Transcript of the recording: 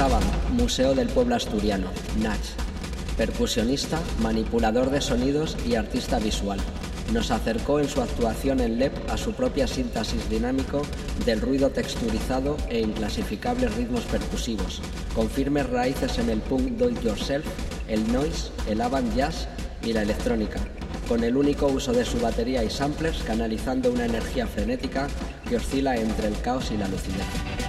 Sábado, Museo del Pueblo Asturiano, Nach. Percusionista, manipulador de sonidos y artista visual. Nos acercó en su actuación en LEP a su propia síntesis dinámico del ruido texturizado e inclasificables ritmos percusivos, con firmes raíces en el punk do-it-yourself, el noise, el avant jazz y la electrónica, con el único uso de su batería y samplers canalizando una energía frenética que oscila entre el caos y la lucidez.